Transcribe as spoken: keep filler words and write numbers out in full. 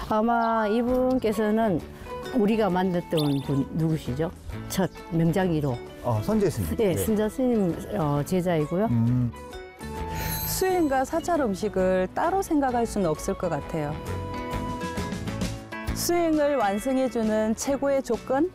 아마 이분께서는 우리가 만났던 분 누구시죠? 첫 명장 일 호. 어, 선재 스님. 네, 순자 스님 어, 제자이고요. 음. 수행과 사찰 음식을 따로 생각할 수는 없을 것 같아요. 수행을 완성해주는 최고의 조건,